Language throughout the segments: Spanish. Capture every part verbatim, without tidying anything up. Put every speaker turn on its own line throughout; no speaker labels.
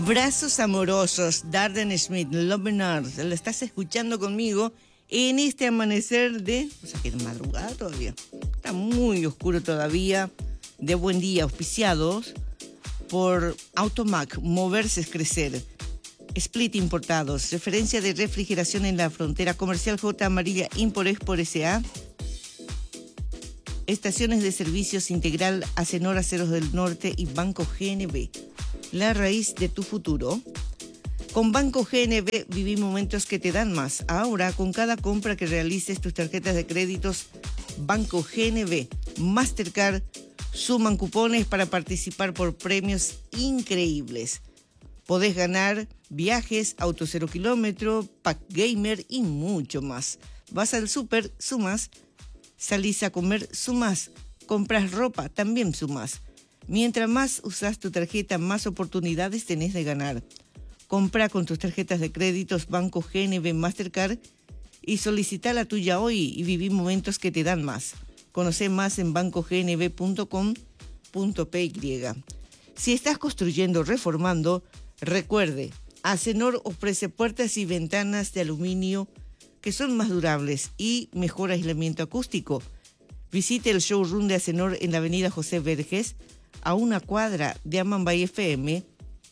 Brazos amorosos, Darden Smith, Love Bernard. Lo estás escuchando conmigo en este amanecer de... O sea, que de madrugada todavía. Está muy oscuro todavía. De buen día, auspiciados por Automac, moverse es crecer. Split Importados, referencia de refrigeración en la frontera comercial J. Amarilla Import-Export S A. Estaciones de servicios integral Acenor Aceros del Norte y Banco G N B. La raíz de tu futuro. Con Banco G N B viví momentos que te dan más. Ahora, con cada compra que realices tus tarjetas de créditos Banco G N B, Mastercard, suman cupones para participar por premios increíbles. Podés ganar viajes, auto cero kilómetro, pack gamer y mucho más. Vas al súper, sumas. Salís a comer, sumás. Compras ropa, también sumás. Mientras más usás tu tarjeta, más oportunidades tenés de ganar. Compra con tus tarjetas de créditos Banco G N B Mastercard y solicita la tuya hoy y viví momentos que te dan más. Conoce más en banco g n b punto com punto p y. Si estás construyendo o reformando, recuerde, Acenor ofrece puertas y ventanas de aluminio que son más durables y mejor aislamiento acústico. Visite el showroom de Acenor en la avenida José Verges, a una cuadra de Amambay F M.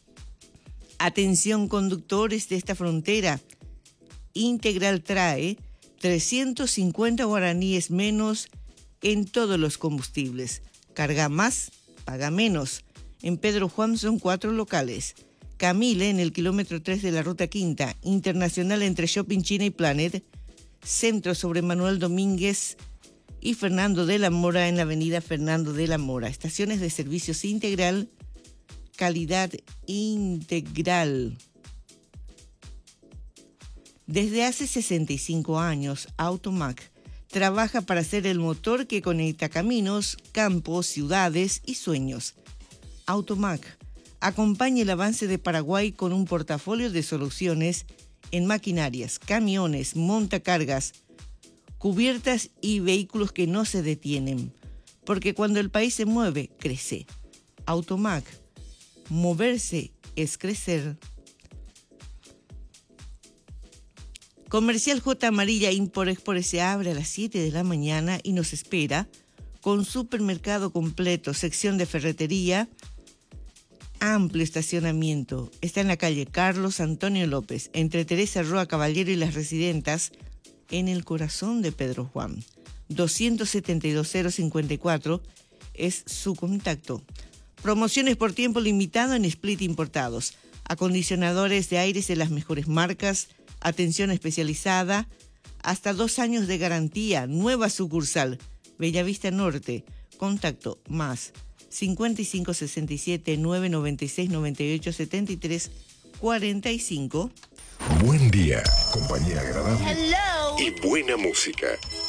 Atención conductores de esta frontera. Integral trae trescientos cincuenta guaraníes menos en todos los combustibles. Carga más, paga menos. En Pedro Juan son cuatro locales. Camille en el kilómetro tres de la Ruta Quinta. Internacional entre Shopping China y Planet. Centro sobre Manuel Domínguez y Fernando de la Mora en la avenida Fernando de la Mora. Estaciones de servicios integral, calidad integral. Desde hace sesenta y cinco años, Automac trabaja para ser el motor que conecta caminos, campos, ciudades y sueños. Automac acompaña el avance de Paraguay con un portafolio de soluciones en maquinarias, camiones, montacargas, cubiertas y vehículos que no se detienen. Porque cuando el país se mueve, crece. Automac, moverse es crecer. Comercial J. Amarilla Import-Export se abre a las siete de la mañana y nos espera con supermercado completo, sección de ferretería, amplio estacionamiento. Está en la calle Carlos Antonio López, entre Teresa Roa Caballero y Las Residentas, en el corazón de Pedro Juan. doscientos setenta y dos cero cincuenta y cuatro es su contacto. Promociones por tiempo limitado en Split Importados. Acondicionadores de aires de las mejores marcas, atención especializada, hasta dos años de garantía, nueva sucursal, Bellavista Norte. Contacto más cincuenta y cinco sesenta y siete nueve noventa y seis noventa y ocho setenta y tres cuarenta y cinco.
Buen día, compañía agradable.
Hello.
Y buena música.